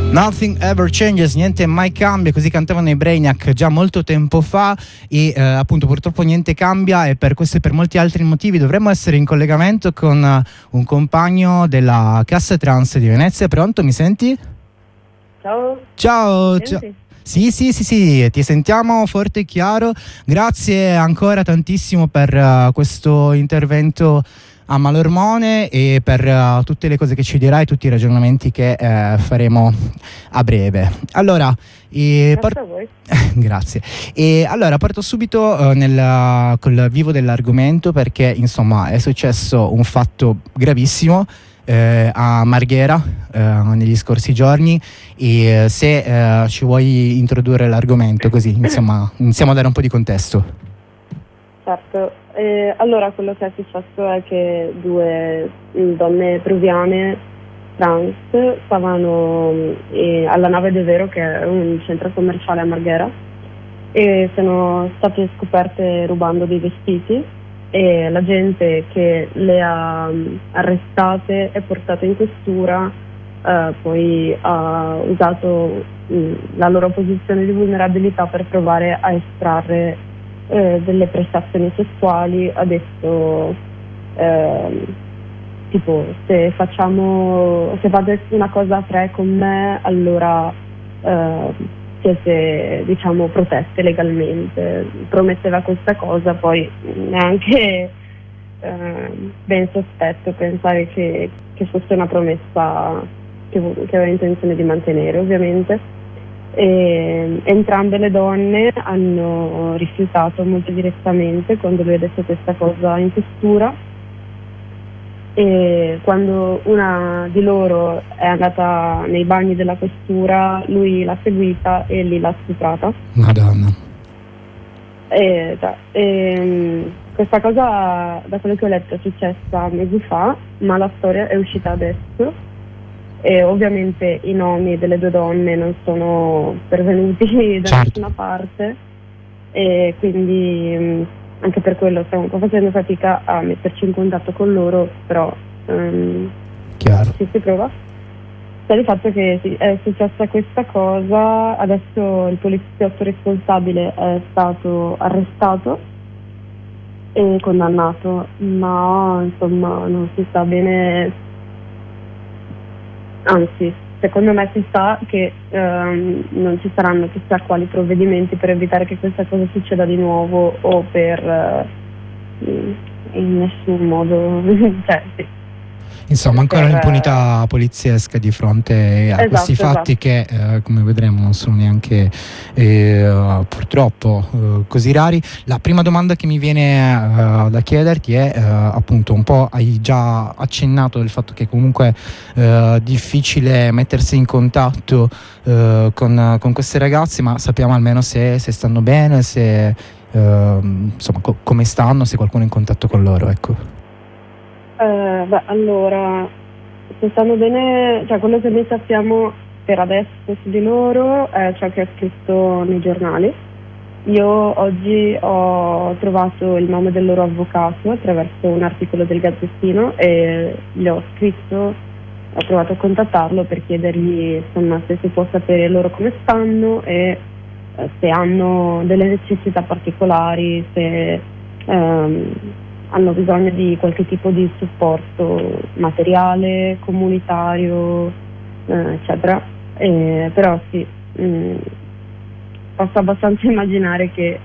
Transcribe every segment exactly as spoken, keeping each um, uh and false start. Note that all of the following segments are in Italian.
Nothing ever changes, niente mai cambia, così cantavano i Brainiac già molto tempo fa e eh, appunto purtroppo niente cambia, e per questo e per molti altri motivi dovremmo essere in collegamento con uh, un compagno della Cassa Trans di Venezia. Pronto, mi senti? Ciao. Ciao, ciao. Sì, sì, sì, sì, ti sentiamo forte e chiaro. Grazie ancora tantissimo per uh, questo intervento a Malormone e per uh, tutte le cose che ci dirai, tutti i ragionamenti che uh, faremo a breve. Allora, eh, Grazie par- a voi. Grazie. E allora parto subito uh, nel, col vivo dell'argomento, perché insomma è successo un fatto gravissimo eh, a Marghera eh, negli scorsi giorni, e eh, se eh, ci vuoi introdurre l'argomento, così insomma iniziamo a dare un po' di contesto. Certo, eh, allora quello che è successo è che due donne peruviane trans stavano eh, alla Nave de Vero, che è un centro commerciale a Marghera, e sono state scoperte rubando dei vestiti, e la gente che le ha arrestate e portate in questura eh, poi ha usato mh, la loro posizione di vulnerabilità per provare a estrarre eh, delle prestazioni sessuali. Ha detto eh, tipo se facciamo se fate una cosa a tre con me, allora eh, siete diciamo protette legalmente. Prometteva questa cosa, poi neanche eh, ben sospetto pensare che, che fosse una promessa che, che aveva intenzione di mantenere, ovviamente. E entrambe le donne hanno rifiutato molto direttamente quando lui ha detto questa cosa in questura, e quando una di loro è andata nei bagni della questura lui l'ha seguita e lì l'ha stuprata. Madonna. E, e, questa cosa, da quello che ho letto, è successa mesi fa, ma la storia è uscita adesso. E ovviamente i nomi delle due donne non sono pervenuti da certo. nessuna parte, e quindi mh, anche per quello stiamo un po' facendo fatica a metterci in contatto con loro, però um, Chiaro. ci si prova. Sta di fatto che sì, è successa questa cosa, adesso il poliziotto responsabile è stato arrestato e condannato, ma insomma non si sa bene. Anzi, secondo me si sa che ehm, non ci saranno chissà quali provvedimenti per evitare che questa cosa succeda di nuovo, o per eh, in nessun modo cioè, sì. Insomma, ancora per, l'impunità poliziesca di fronte a esatto, questi fatti esatto. che, eh, come vedremo, non sono neanche eh, purtroppo eh, così rari. La prima domanda che mi viene eh, da chiederti è eh, appunto, un po' hai già accennato del fatto che comunque è eh, difficile mettersi in contatto eh, con, con queste ragazze, ma sappiamo almeno se, se stanno bene, se eh, insomma co- come stanno, se qualcuno è in contatto con loro, ecco. Eh, beh, allora, se stanno bene, cioè quello che noi sappiamo per adesso su di loro è ciò che è scritto nei giornali. Io oggi ho trovato il nome del loro avvocato attraverso un articolo del Gazzettino e gli ho scritto, ho provato a contattarlo per chiedergli insomma se si può sapere loro come stanno e eh, se hanno delle necessità particolari, se ehm, hanno bisogno di qualche tipo di supporto materiale, comunitario, eh, eccetera. Eh, però sì, mh, posso abbastanza immaginare che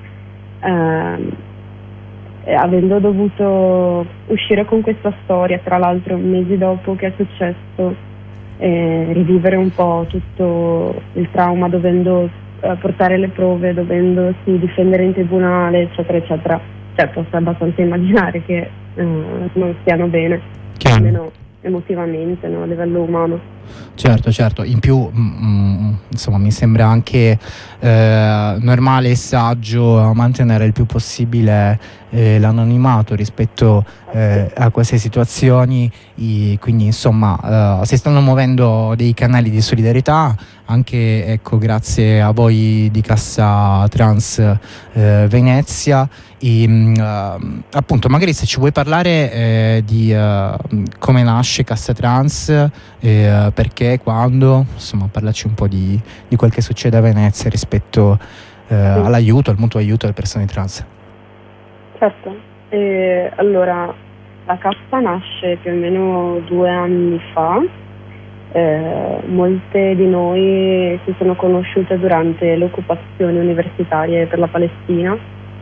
eh, avendo dovuto uscire con questa storia, tra l'altro mesi dopo che è successo, eh, rivivere un po' tutto il trauma, dovendo eh, portare le prove, dovendosi difendere in tribunale, eccetera, eccetera. Cioè, posso abbastanza immaginare che eh, non stiano bene, Chiaro. almeno emotivamente, no? A livello umano. Certo, certo. In più, mm, insomma, mi sembra anche eh, normale e saggio mantenere il più possibile eh, l'anonimato rispetto eh, a queste situazioni. I, quindi, insomma, eh, si stanno muovendo dei canali di solidarietà, anche ecco, grazie a voi di Cassa Trans eh, Venezia. E, uh, appunto, magari se ci vuoi parlare eh, di uh, come nasce Cassa Trans, eh, perché, quando, insomma parlaci un po' di, di quel che succede a Venezia rispetto eh, sì. all'aiuto, al mutuo aiuto alle persone trans. Certo, eh, allora la cassa nasce più o meno due anni fa. Eh, molte di noi si sono conosciute durante le occupazioni universitarie per la Palestina,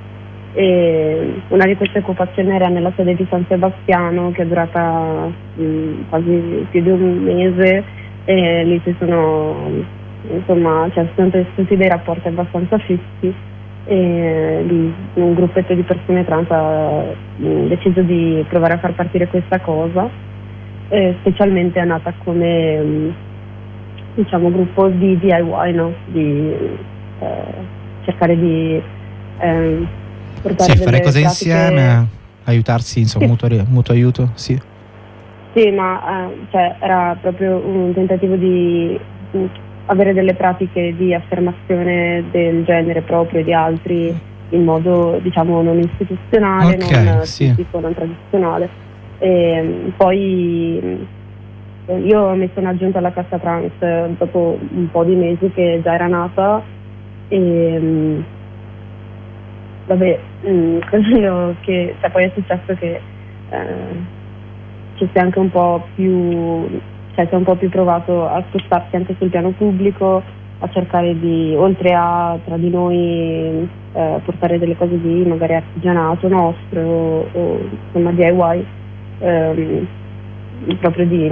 e una di queste occupazioni era nella sede di San Sebastiano, che è durata mh, quasi più di un mese, e lì si sono insomma cioè, si sono tessuti dei rapporti abbastanza fissi, e lì un gruppetto di persone trans ha mh, deciso di provare a far partire questa cosa. Eh, specialmente è nata come mh, diciamo gruppo di D I Y, no? Di eh, cercare di eh, portare sì, fare cose pratiche... insieme, aiutarsi, insomma, sì. mutuo, mutuo aiuto, sì. Sì, ma eh, cioè, era proprio un tentativo di mh, avere delle pratiche di affermazione del genere proprio e di altri in modo, diciamo, non istituzionale, okay, non sì. tipico, non tradizionale. E poi io mi sono aggiunta alla cassa trans dopo un po' di mesi che già era nata, e vabbè, quello che cioè, poi è successo che eh, ci si è anche un po' più cioè si è un po' più provato a spostarsi anche sul piano pubblico, a cercare di, oltre a tra di noi eh, portare delle cose di magari artigianato nostro o insomma D I Y, ehm, proprio di